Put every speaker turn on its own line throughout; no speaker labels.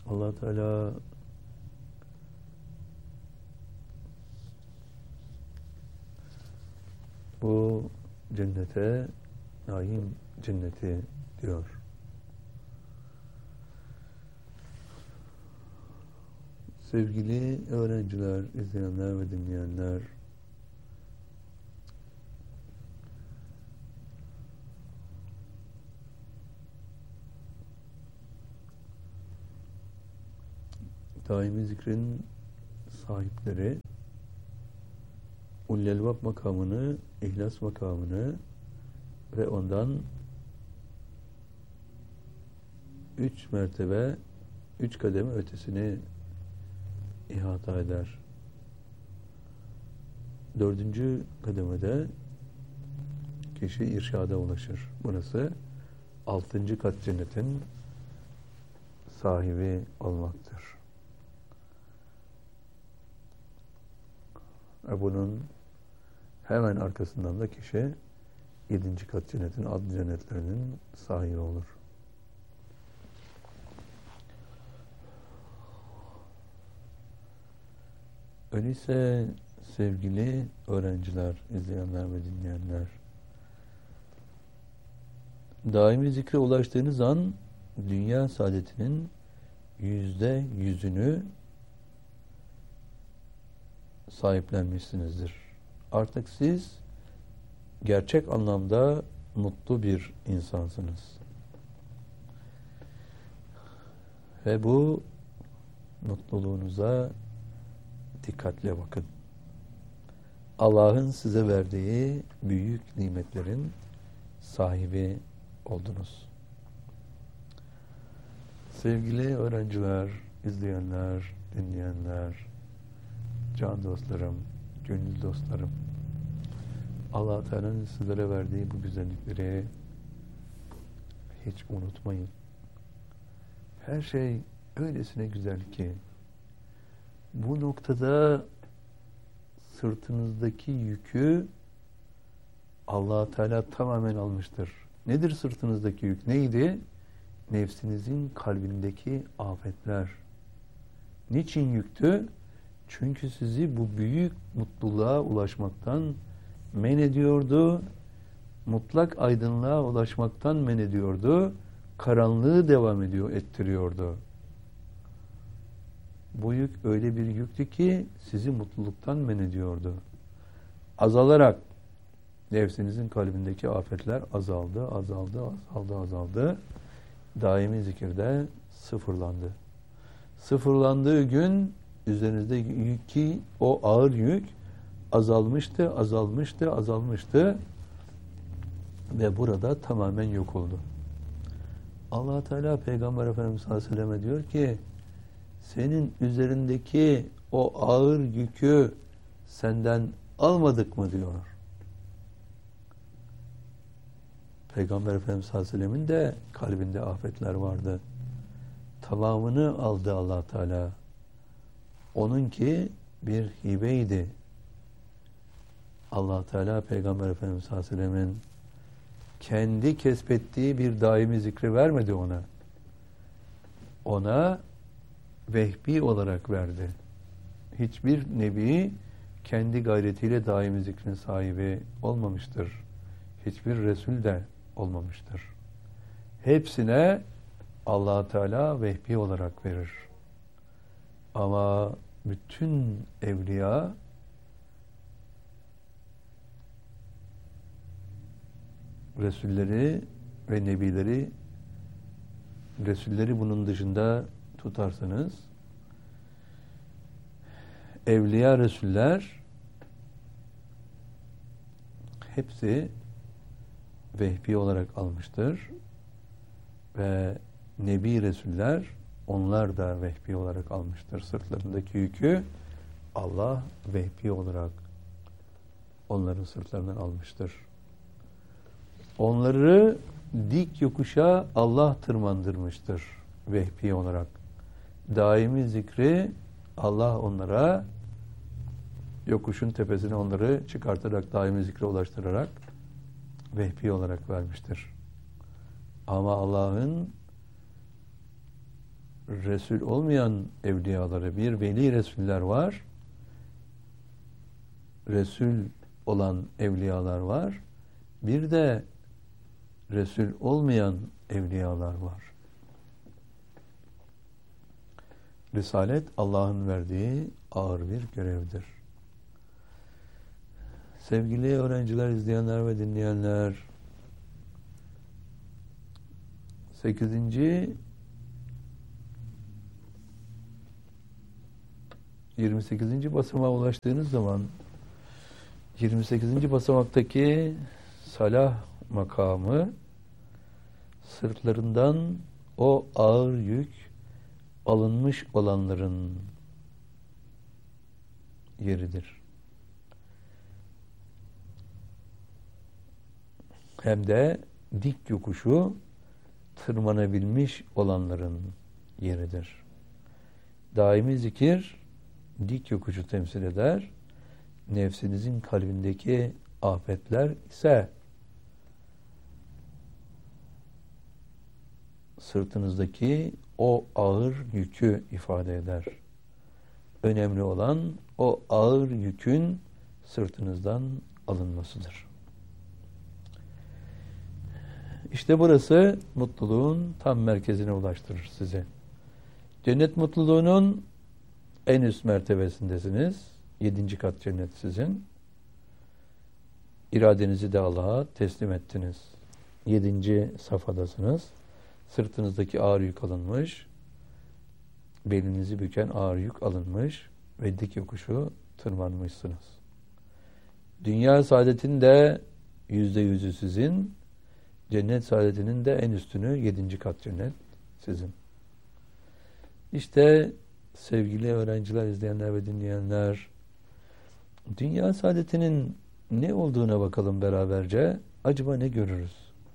Allah Teala bu cennete naim cenneti diyor. Sevgili öğrenciler, izleyenler ve dinleyenler, daimi zikrin sahipleri Ullelvab makamını, ihlas makamını ve ondan 3 mertebe, 3 kademe ötesini ihata eder. 4. kademede kişi irşada ulaşır. Burası 6. kat cennetin sahibi olmaktır. Bunun hemen arkasından da kişi 7. kat cennetin, adlı cennetlerinin sahibi olur. Öyleyse sevgili öğrenciler, izleyenler ve dinleyenler, daimi zikre ulaştığınız an dünya saadetinin %100'ünü sahiplenmişsinizdir. Artık siz gerçek anlamda mutlu bir insansınız. Ve bu mutluluğunuza dikkatle bakın. Allah'ın size verdiği büyük nimetlerin sahibi oldunuz. Sevgili öğrenciler, izleyenler, dinleyenler, can dostlarım, gönül dostlarım, Allah-u Teala'nın sizlere verdiği bu güzellikleri hiç unutmayın. Her şey öylesine güzel ki bu noktada sırtınızdaki yükü Allah-u Teala tamamen almıştır. Nedir sırtınızdaki yük? Neydi? Nefsinizin kalbindeki afetler. Niçin yüktü? Çünkü sizi bu büyük mutluluğa ulaşmaktan men ediyordu. Mutlak aydınlığa ulaşmaktan men ediyordu. Karanlığı devam ettiriyordu. Bu yük öyle bir yüktü ki sizi mutluluktan men ediyordu. Azalarak nefsinizin kalbindeki afetler azaldı. Daimi zikirde sıfırlandı. Sıfırlandığı gün üzerinizdeki o ağır yük azalmıştı ve burada tamamen yok oldu. Allah Teala Peygamber Efendimiz sallallahu aleyhi ve selleme diyor ki senin üzerindeki o ağır yükü senden almadık mı diyor. Peygamber Efendimiz sallallahu aleyhi ve sellemin de kalbinde afetler vardı. Tamamını aldı Allah Teala. Onunki bir hibeydi. Allah Teala Peygamber Efendimiz sallallahu aleyhi ve sellemin kendi kesbettiği bir daimi zikri vermedi ona. Ona vehbi olarak verdi. Hiçbir nebi kendi gayretiyle daimi zikrin sahibi olmamıştır. Hiçbir Resul de olmamıştır. Hepsine Allah Teala vehbi olarak verir. Ama bütün evliya Resulleri ve Nebileri, Resulleri bunun dışında tutarsanız, evliya Resuller hepsi vehbi olarak almıştır ve Nebi Resuller onlar da vehbi olarak almıştır. Sırtlarındaki yükü Allah vehbi olarak onların sırtlarından almıştır. Onları dik yokuşa Allah tırmandırmıştır vehbi olarak. Daimi zikri Allah onlara yokuşun tepesine onları çıkartarak, daimi zikre ulaştırarak vehbi olarak vermiştir. Ama Allah'ın Resul olmayan evliyaları, bir veli Resuller var. Resul olan evliyalar var. Bir de Resul olmayan evliyalar var. Risalet Allah'ın verdiği ağır bir görevdir. Sevgili öğrenciler, izleyenler ve dinleyenler, 8. 28. basamağa ulaştığınız zaman 28. basamaktaki salah makamı sırtlarından o ağır yük alınmış olanların yeridir. Hem de dik yokuşu tırmanabilmiş olanların yeridir. Daimi zikir dik yokuşu temsil eder. Nefsinizin kalbindeki afetler ise sırtınızdaki o ağır yükü ifade eder. Önemli olan o ağır yükün sırtınızdan alınmasıdır. İşte burası mutluluğun tam merkezine ulaştırır sizi. Cennet mutluluğunun en üst mertebesindesiniz. 7. kat cennet sizin. İradenizi de Allah'a teslim ettiniz. 7. safhadasınız. Sırtınızdaki ağır yük alınmış. Belinizi büken ağır yük alınmış ve dik yokuşu tırmanmışsınız. Dünya saadetinin de %100'ü sizin. Cennet saadetinin de en üstünü 7. kat cennet sizin. İşte sevgili öğrenciler, izleyenler ve dinleyenler, dünya saadetinin ne olduğuna bakalım beraberce. Acaba ne görürüz?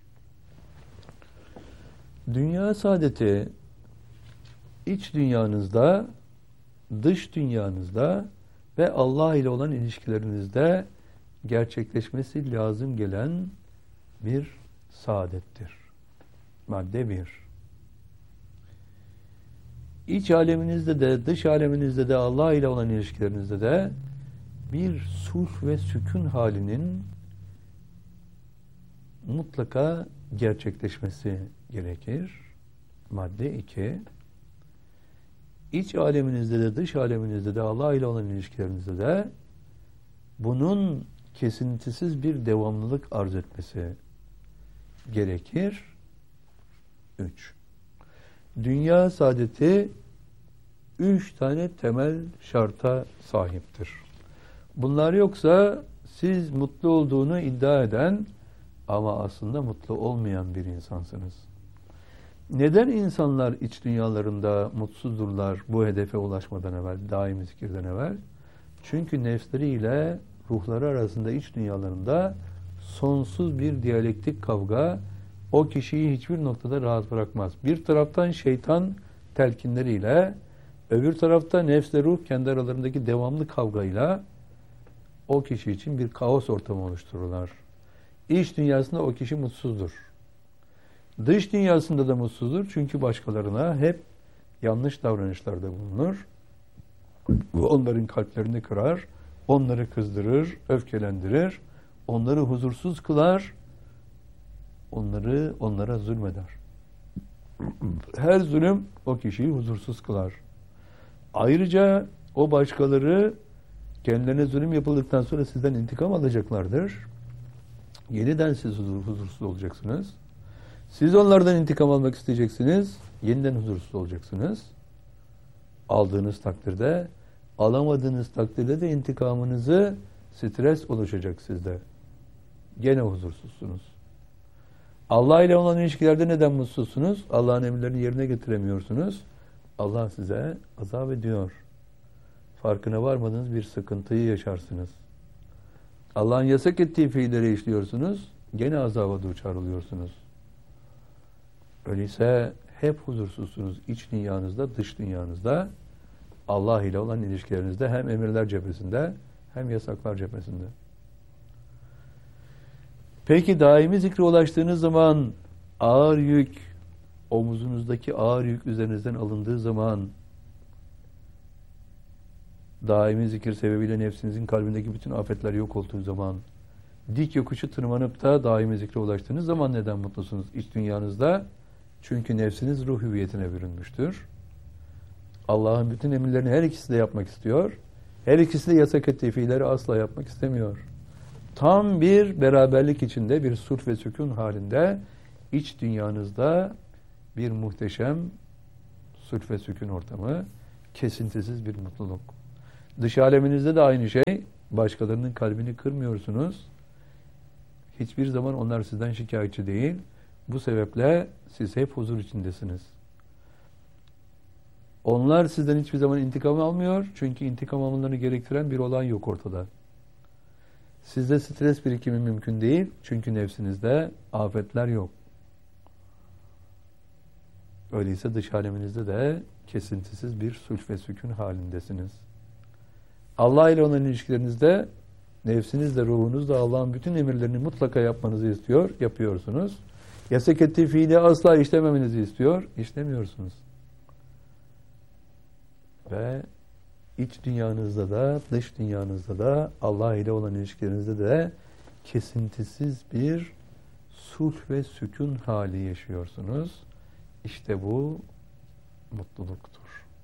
Dünya saadeti iç dünyanızda, dış dünyanızda ve Allah ile olan ilişkilerinizde gerçekleşmesi lazım gelen bir saadettir. Madde 1. İç aleminizde de, dış aleminizde de, Allah ile olan ilişkilerinizde de bir sulh ve sükun halinin mutlaka gerçekleşmesi gerekir. Madde 2. İç aleminizde de, dış aleminizde de, Allah ile olan ilişkilerinizde de bunun kesintisiz bir devamlılık arz etmesi gerekir. 3. Dünya saadeti 3 tane temel şarta sahiptir. Bunlar yoksa siz mutlu olduğunu iddia eden ama aslında mutlu olmayan bir insansınız. Neden insanlar iç dünyalarında mutsuzdurlar bu hedefe ulaşmadan evvel, daimi zikirden evvel? Çünkü nefsleriyle ruhları arasında, iç dünyalarında sonsuz bir diyalektik kavga o kişiyi hiçbir noktada rahat bırakmaz. Bir taraftan şeytan telkinleriyle, öbür tarafta nefsle ruh kendi aralarındaki devamlı kavgayla o kişi için bir kaos ortamı oluştururlar. İç dünyasında o kişi mutsuzdur. Dış dünyasında da mutsuzdur. Çünkü başkalarına hep yanlış davranışlarda bulunur. Onların kalplerini kırar, onları kızdırır, öfkelendirir, onları huzursuz kılar, onlara zulmeder. Her zulüm o kişiyi huzursuz kılar. Ayrıca o başkaları kendilerine zulüm yapıldıktan sonra sizden intikam alacaklardır. Yeniden siz huzursuz olacaksınız. Siz onlardan intikam almak isteyeceksiniz. Yeniden huzursuz olacaksınız. Aldığınız takdirde, alamadığınız takdirde de intikamınızı stres oluşacak sizde. Gene huzursuzsunuz. Allah ile olan ilişkilerde neden mutsuzsunuz? Allah'ın emirlerini yerine getiremiyorsunuz. Allah size azap ediyor. Farkına varmadığınız bir sıkıntıyı yaşarsınız. Allah'ın yasak ettiği fiilleri işliyorsunuz. Gene azaba duçar oluyorsunuz. Öyleyse hep huzursuzsunuz. İç dünyanızda, dış dünyanızda, Allah ile olan ilişkilerinizde, hem emirler cephesinde hem yasaklar cephesinde. Peki daimi zikre ulaştığınız zaman ağır yük omuzunuzdaki ağır yük üzerinizden alındığı zaman, daimi zikir sebebiyle nefsinizin kalbindeki bütün afetler yok olduğu zaman, dik yokuşu tırmanıp da daimi zikre ulaştığınız zaman neden mutlusunuz iç dünyanızda? Çünkü nefsiniz ruh hüviyetine bürünmüştür. Allah'ın bütün emirlerini her ikisi de yapmak istiyor. Her ikisi de yasak ettiği fiilleri asla yapmak istemiyor. Tam bir beraberlik içinde, bir sulh ve sükun halinde iç dünyanızda bir muhteşem sulh ve sükun ortamı, kesintisiz bir mutluluk. Dış aleminizde de aynı şey. Başkalarının kalbini kırmıyorsunuz. Hiçbir zaman onlar sizden şikayetçi değil. Bu sebeple siz hep huzur içindesiniz. Onlar sizden hiçbir zaman intikam almıyor. Çünkü intikam almalarını gerektiren bir olay yok ortada. Sizde stres birikimi mümkün değil. Çünkü nefsinizde afetler yok. Öyleyse dış aleminizde de kesintisiz bir sulh ve sükun halindesiniz. Allah ile olan ilişkilerinizde nefsinizle, ruhunuzla Allah'ın bütün emirlerini mutlaka yapmanızı istiyor, yapıyorsunuz. Yasak ettiği fiili asla işlememenizi istiyor, işlemiyorsunuz. Ve iç dünyanızda da, dış dünyanızda da, Allah ile olan ilişkilerinizde de kesintisiz bir sulh ve sükun hali yaşıyorsunuz. İşte bu mutluluktur.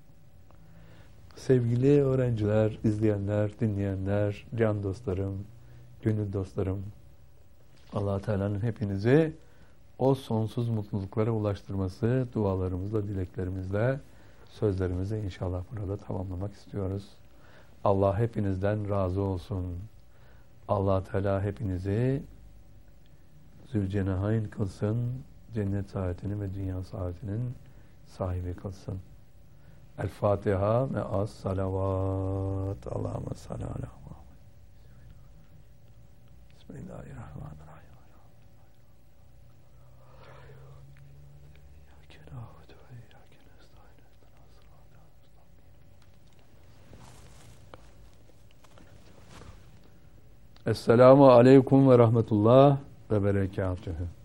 Sevgili öğrenciler, izleyenler, dinleyenler, can dostlarım, gönül dostlarım, Allah-u Teala'nın hepinizi o sonsuz mutluluklara ulaştırması dualarımızla, dileklerimizle, sözlerimizi inşallah burada tamamlamak istiyoruz. Allah hepinizden razı olsun. Allah-u Teala hepinizi Zülcenahayn kılsın, cennet saadetinin ve dünya saadetinin sahibi kılsın. El Fatiha ve az salavat. Allahümme salli ala Muhammed. Bismillahirrahmanirrahim. Esselamu aleyküm ve rahmetullah ve berekatuhu.